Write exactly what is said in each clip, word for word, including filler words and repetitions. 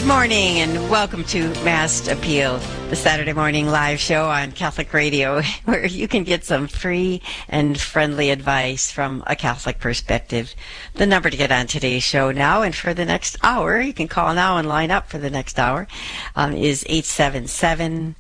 Good morning and welcome to Mass Appeal, the Saturday morning live show on Catholic Radio, where you can get some free and friendly advice from a Catholic perspective. The number to get on today's show now and for the next hour, you can call now and line up for the next hour, um, is eight seven seven,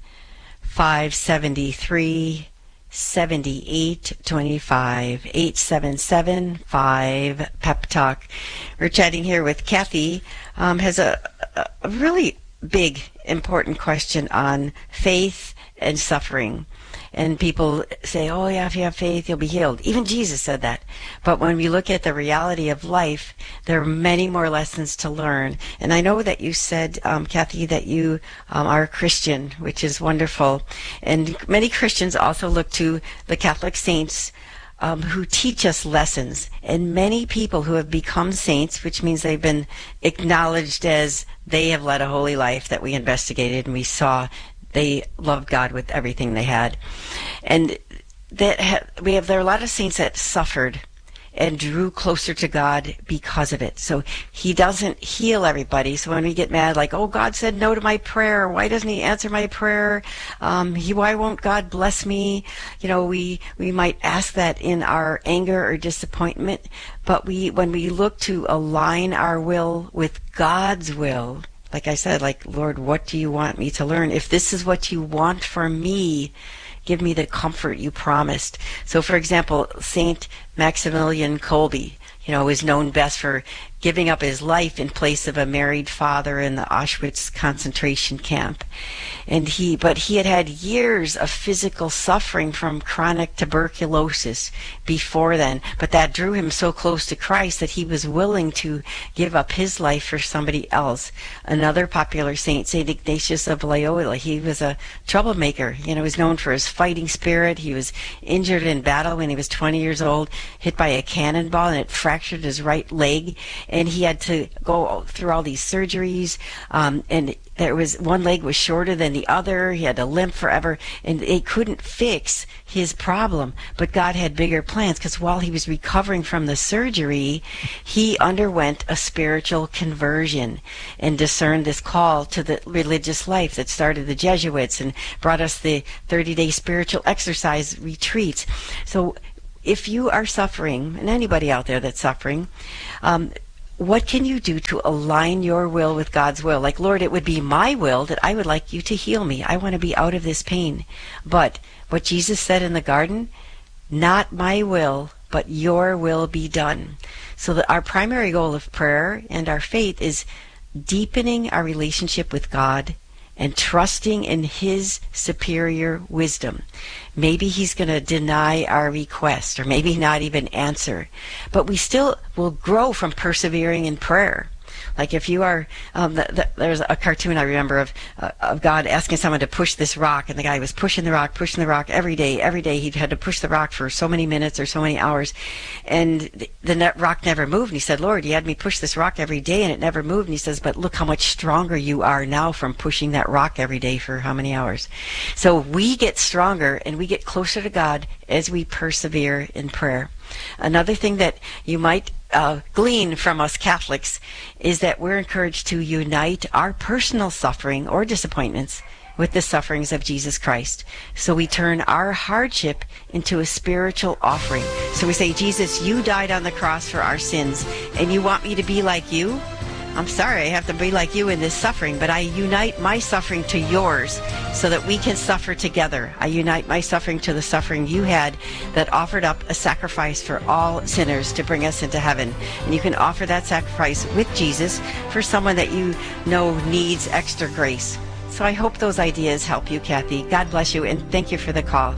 five seven three, seven eight two five, eight seven seven, five Pep Talk. We're chatting here with Kathy, um, has a, a really big, important question on faith and suffering. And people say, oh yeah, if you have faith, you'll be healed. Even Jesus said that. But when we look at the reality of life, there are many more lessons to learn. And I know that you said, um, Kathy, that you um, are a Christian, which is wonderful. And many Christians also look to the Catholic saints um, who teach us lessons. And many people who have become saints, which means they've been acknowledged as they have led a holy life that we investigated and we saw they loved God with everything they had. And that ha- we have there are a lot of saints that suffered and drew closer to God because of it. So he doesn't heal everybody. So when we get mad, like, oh, God said no to my prayer. Why doesn't he answer my prayer? Um, he, why won't God bless me? You know, we, we might ask that in our anger or disappointment. But we, when we look to align our will with God's will, like I said, like, Lord, what do you want me to learn? If this is what you want for me, give me the comfort you promised. So, for example, Saint Maximilian Kolbe, you know, is known best for giving up his life in place of a married father in the Auschwitz concentration camp. And he, but he had had years of physical suffering from chronic tuberculosis before then. But that drew him so close to Christ that he was willing to give up his life for somebody else. Another popular saint, Saint Ignatius of Loyola, he was a troublemaker. You know, he was known for his fighting spirit. He was injured in battle when he was twenty years old, hit by a cannonball, and it fractured his right leg. And he had to go through all these surgeries, um, and there was one leg was shorter than the other. He had to limp forever, and they couldn't fix his problem. But God had bigger plans, because while he was recovering from the surgery, he underwent a spiritual conversion and discerned this call to the religious life that started the Jesuits and brought us the thirty-day spiritual exercise retreats. So if you are suffering, and anybody out there that's suffering, um, what can you do to align your will with God's will? Like, Lord, it would be my will that I would like you to heal me. I want to be out of this pain. But what Jesus said in the garden, not my will, but your will be done. So that our primary goal of prayer and our faith is deepening our relationship with God and trusting in his superior wisdom. Maybe he's going to deny our request, or maybe not even answer. But we still will grow from persevering in prayer. Like if you are, um, the, the, there's a cartoon I remember of uh, of God asking someone to push this rock, and the guy was pushing the rock, pushing the rock every day. Every day he had to push the rock for so many minutes or so many hours, and the, the net rock never moved. And he said, Lord, you had me push this rock every day, and it never moved. And he says, but look how much stronger you are now from pushing that rock every day for how many hours. So we get stronger, and we get closer to God as we persevere in prayer. Another thing that you might uh, glean from us Catholics is that we're encouraged to unite our personal suffering or disappointments with the sufferings of Jesus Christ. So we turn our hardship into a spiritual offering. So we say, Jesus, you died on the cross for our sins, and you want me to be like you? I'm sorry I have to be like you in this suffering, but I unite my suffering to yours so that we can suffer together. I unite my suffering to the suffering you had that offered up a sacrifice for all sinners to bring us into heaven. And you can offer that sacrifice with Jesus for someone that you know needs extra grace. So I hope those ideas help you, Kathy. God bless you, and thank you for the call.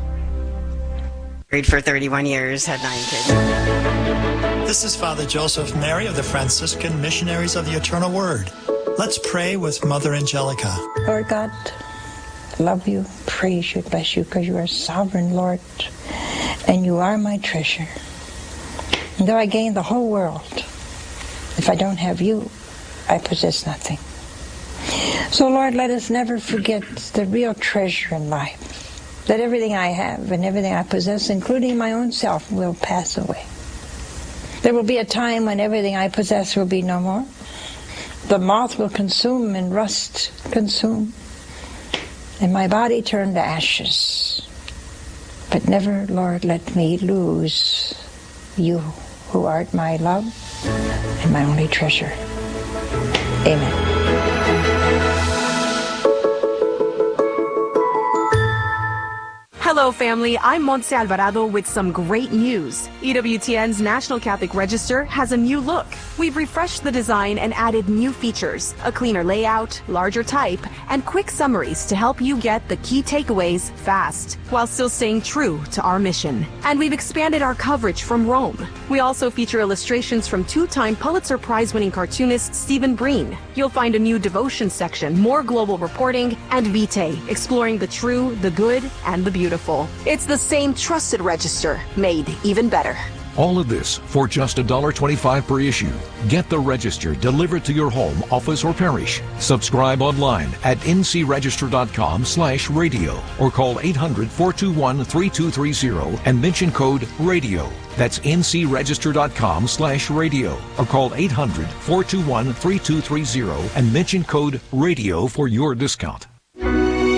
Married for thirty-one years, had nine kids. This is Father Joseph Mary of the Franciscan Missionaries of the Eternal Word. Let's pray with Mother Angelica. Lord God, I love you, praise you, bless you, because you are sovereign, Lord, and you are my treasure. And though I gain the whole world, if I don't have you, I possess nothing. So, Lord, let us never forget the real treasure in life, that everything I have and everything I possess, including my own self, will pass away. There will be a time when everything I possess will be no more. the moth will consume and rust consume, and my body turn to ashes. But never, Lord, let me lose you, who art my love and my only treasure. Amen. Hello, family. I'm Montse Alvarado with some great news. E W T N's National Catholic Register has a new look. We've refreshed the design and added new features, a cleaner layout, larger type, and quick summaries to help you get the key takeaways fast, while still staying true to our mission. And we've expanded our coverage from Rome. We also feature illustrations from two-time Pulitzer Prize-winning cartoonist Stephen Breen. You'll find a new devotion section, more global reporting, and Vitae, exploring the true, the good, and the beautiful. It's the same trusted register, made even better. All of this for just one dollar twenty-five per issue. Get the Register delivered to your home, office, or parish. Subscribe online at ncregister.com slash radio or call eight hundred, four two one, three two three zero and mention code RADIO. That's ncregister.com slash radio or call eight hundred, four two one, three two three zero and mention code RADIO for your discount.